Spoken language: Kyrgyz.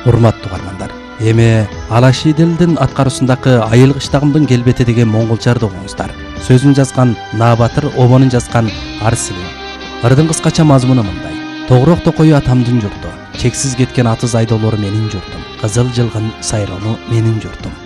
Урматтуу угармандар, эми Алашиделдин аткаруусундагы Айыл кыштагымдын келбети деген моңголчарды угуңуздар. Сөзүн жазган Набатыр, обонун жазган Арсилим. Ырдын кыскача мазмуну мындай: Тогурок токою атамдын журту, чексиз кеткен атыз айдоолору менин журтум, кызыл жылгын сайрону менин журтум.